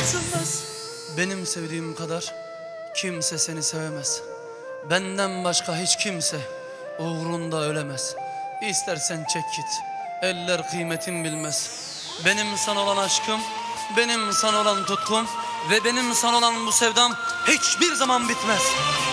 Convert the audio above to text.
düşünmez. Benim sevdiğim kadar kimse seni sevemez. Benden başka hiç kimse uğrunda ölemez. İstersen çek git, eller kıymetin bilmez. Benim sana olan aşkım, benim sana olan tutkum ve benim sana olan bu sevdam hiçbir zaman bitmez.